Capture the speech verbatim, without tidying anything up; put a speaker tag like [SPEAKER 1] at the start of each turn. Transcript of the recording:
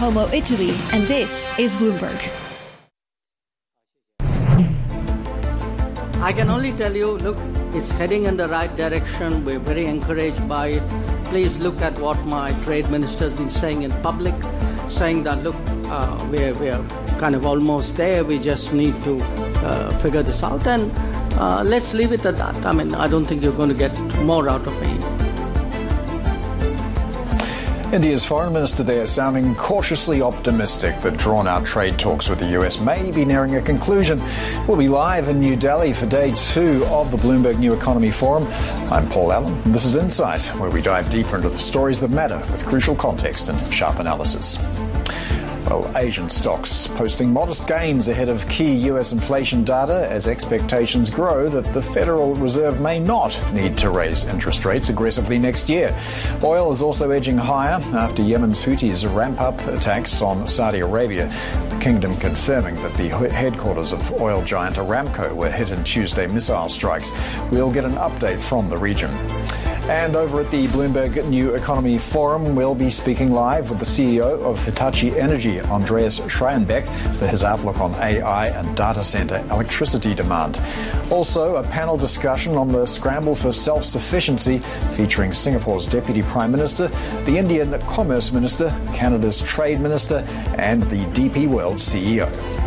[SPEAKER 1] Como, Italy, and this is Bloomberg.
[SPEAKER 2] I can only tell you, look, it's heading in the right direction. We're very encouraged by it. Please look at what my trade minister has been saying in public, saying that, look, uh, we're, we're kind of almost there. We just need to uh, figure this out. And uh, let's leave it at that. I mean, I don't think you're going to get more out of me.
[SPEAKER 3] India's foreign minister there sounding cautiously optimistic that drawn-out trade talks with the U S may be nearing a conclusion. We'll be live in New Delhi for day two of the Bloomberg New Economy Forum. I'm Paul Allen, and this is Insight, where we dive deeper into the stories that matter with crucial context and sharp analysis. Well, Asian stocks posting modest gains ahead of key U S inflation data as expectations grow that the Federal Reserve may not need to raise interest rates aggressively next year. Oil is also edging higher after Yemen's Houthis ramp up attacks on Saudi Arabia, the kingdom confirming that the headquarters of oil giant Aramco were hit in Tuesday missile strikes. We'll get an update from the region. And over at the Bloomberg New Economy Forum, we'll be speaking live with the C E O of Hitachi Energy, Andreas Schreienbeck, for his outlook on A I and data center electricity demand. Also, a panel discussion on the scramble for self-sufficiency featuring Singapore's Deputy Prime Minister, the Indian Commerce Minister, Canada's Trade Minister, and the D P World C E O.